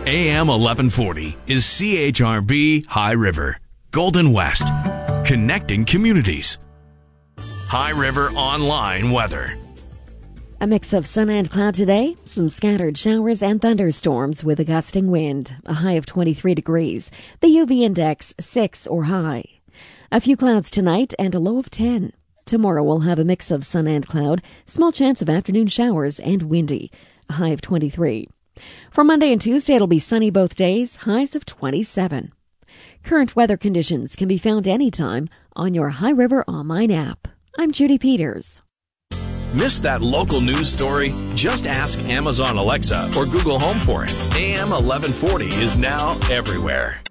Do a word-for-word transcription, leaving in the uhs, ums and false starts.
A M eleven forty is C H R B High River, Golden West, connecting communities. High River Online weather. A mix of sun and cloud today, some scattered showers and thunderstorms with a gusting wind, a high of twenty-three degrees, the U V index six or high. A few clouds tonight and a low of ten. Tomorrow we'll have a mix of sun and cloud, small chance of afternoon showers and windy, a high of twenty-three. For Monday and Tuesday it'll be sunny both days, highs of twenty-seven. Current weather conditions can be found anytime on your High River Online app. I'm Judy Peters. Missed that local news story? Just ask Amazon Alexa or Google Home for it. A M eleven forty is now everywhere.